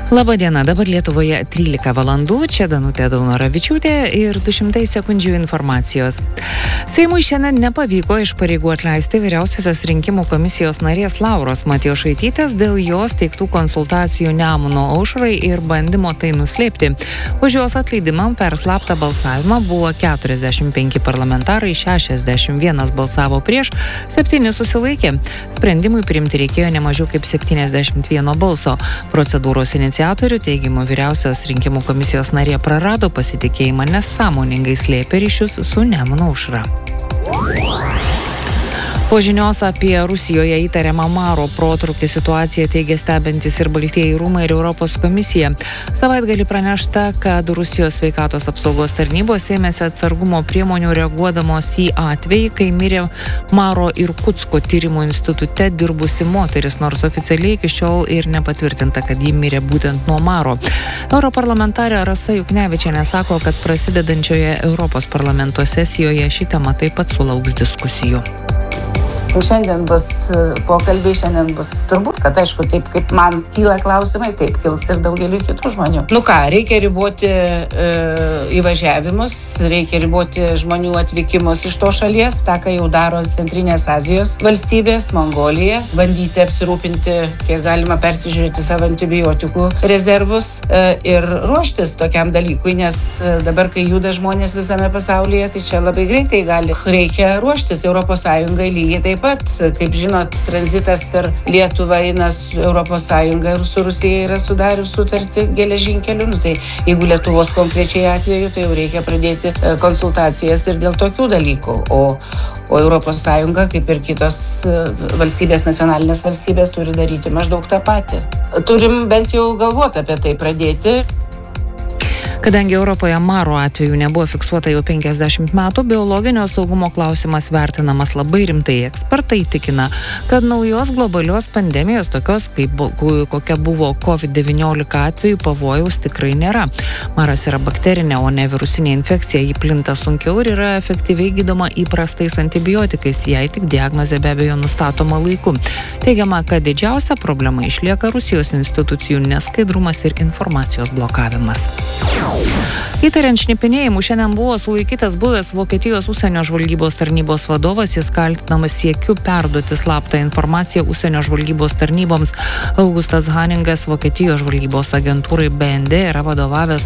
Labadiena, dabar Lietuvoje 13 valandų, čia Danutė Daunoravičiūtė ir 200 sekundžių informacijos. Seimui šiandien nepavyko iš pareigų atleisti Vyriausiosios rinkimų komisijos narės Lauros Matjošaitytės dėl jos teiktų konsultacijų Nemuno aušrai ir bandymo tai nuslėpti. Už jos atleidimą per slaptą balsavimą buvo 45 parlamentarai, 61 balsavo prieš, 7 susilaikė. Sprendimui priimti reikėjo ne mažiau kaip 71 balso. Procedūros iniciatorių teigimu Vyriausios rinkimų komisijos narė prarado pasitikėjimą, nes sąmoningai slėpė ryšius su Nemuno aušra. Po žinios apie Rusijoje įtariamą maro protrūkį situaciją teigia stebintys ir Baltieji rūmai ir Europos komisija. Savaitgalį pranešta, kad Rusijos sveikatos apsaugos tarnybos ėmėsi atsargumo priemonių reaguodamos į atvejį, kai mirė Maro Irkutsko tyrimų institute dirbusi moteris, nors oficialiai iki šiol ir nepatvirtinta, kad ji mirė būtent nuo maro. Europarlamentarė Rasa Juknevičienė sako, kad prasidedančioje Europos parlamento sesijoje ši tema taip pat sulauks diskusijų. Šiandien bus pokalbiai, šiandien bus turbūt, kad aišku, taip kaip man kyla klausimai, taip kils ir daugeliu kitų žmonių. Reikia riboti įvažiavimus, reikia riboti žmonių atvykimus iš to šalies, tą, ką jau daro Centrinės Azijos valstybės, Mongolija, bandyti apsirūpinti, kiek galima persižiūrėti savo antibiotikų rezervus ir ruoštis tokiam dalykui, nes dabar, kai juda žmonės visame pasaulyje, tai čia labai greitai reikia ruoštis. Europos Sąjungai lygiai taip pat, kaip žinot, tranzitas per Lietuvą eina Europos Sąjunga ir su Rusija yra sudarius sutartį geležinkeliu. Tai jeigu Lietuvos konkrečiai atveju, tai jau reikia pradėti konsultacijas ir dėl tokių dalykų. O Europos Sąjunga, kaip ir kitos valstybės, nacionalinės valstybės, turi daryti maždaug tą patį. Turim bent jau galvoti apie tai pradėti. Kadangi Europoje maro atveju nebuvo fiksuota jau 50 metų, biologinio saugumo klausimas vertinamas labai rimtai. Ekspertai tikina, kad naujos globalios pandemijos, tokios kokia buvo COVID-19 atveju, pavojaus tikrai nėra. Maras yra bakterinė, o ne virusinė infekcija, ji plinta sunkiau ir yra efektyviai gydoma įprastais antibiotikais, jei tik diagnozė be abejo nustatoma laiku. Teigiama, kad didžiausia problema išlieka Rusijos institucijų neskaidrumas ir informacijos blokavimas. Įtariant šnipinėjimu šiandien buvo sulaikytas buvęs Vokietijos užsienio žvalgybos tarnybos vadovas, jis kaltinamas siekiu perduoti slaptą informaciją užsienio žvalgybos tarnyboms. Augustas Haningas Vokietijos žvalgybos agentūrai BND yra vadovavęs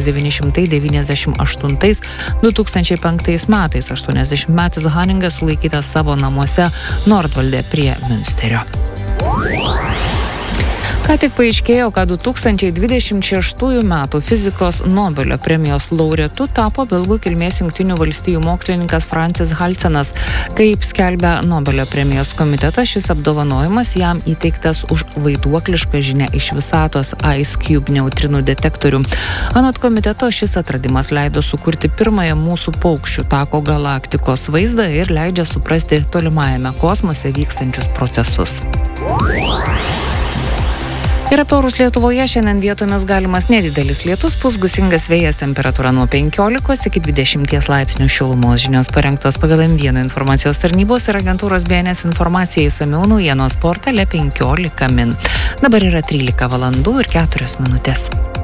1998-2005 metais. 80-metis Haningas sulaikytas savo namuose Nordvalde prie Münsterio. Ką tik paaiškėjo, kad 2026 metų fizikos Nobelio premijos laureatu tapo belgų kilmės Jungtinių valstijų mokslininkas Francis Halsenas. Kaip skelbia Nobelio premijos komitetas, šis apdovanojimas jam įteiktas už vaiduoklišką žinią iš visatos Ice Cube neutrinų detektorių. Anot komiteto, šis atradimas leido sukurti pirmąją mūsų paukščių tako galaktikos vaizdą ir leidžia suprasti tolimajame kosmose vykstančius procesus. Ir apie orus Lietuvoje šiandien vietomis galimas nedidelis lietus, pūs gūsingas vėjas, temperatūra nuo 15 iki 20 laipsnių šilumos. Žinios parengtos pagal M1 informacijos tarnybos ir agentūros BNS informacija, išsamiau naujienos portale 15 min. Dabar yra 13 valandų ir 4 minutės.